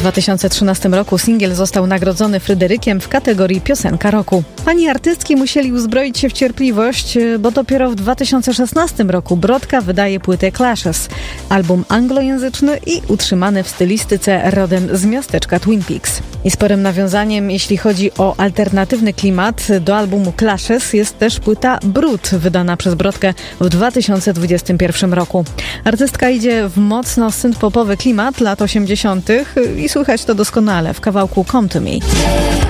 2013 roku singiel został nagrodzony Fryderykiem w kategorii Piosenka Roku. Fani artystki musieli uzbroić się w cierpliwość, bo dopiero w 2016 roku Brodka wydaje płytę Clashes, album anglojęzyczny i utrzymany w stylistyce rodem z miasteczka Twin Peaks. I sporym nawiązaniem, jeśli chodzi o alternatywny klimat, do albumu Clashes jest też płyta Brud, wydana przez Brodkę w 2021 roku. Artystka idzie w mocno synth-popowy klimat lat 80. i słychać to doskonale w kawałku Come to Me.